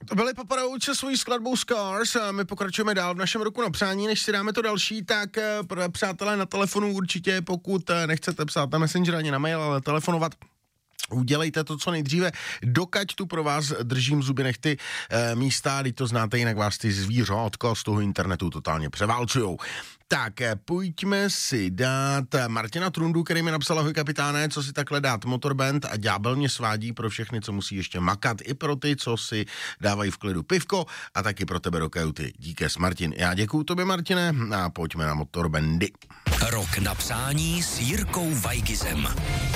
To byli Paparouč se svojí skladbou Scars a my pokračujeme dál v našem roku na přání, než si dáme to další, tak přátelé na telefonu určitě, pokud nechcete psát na Messenger ani na mail, ale telefonovat, udělejte to co nejdříve, dokud tu pro vás držím zuby nechty místa, když to znáte, jinak vás ty zvířátka z toho internetu totálně převálčujou. Tak, pojďme si dát Martina Trundu, který mi napsal: ahoj kapitáne, co si takhle dát Motorband a ďábel mě svádí pro všechny, co musí ještě makat, i pro ty, co si dávají v klidu pivko a taky pro tebe do kajuty. Díkes Martin. Já děkuju tobě, Martine, a pojďme na Motorbandy. Rok na přání s Jirkou Weigizem.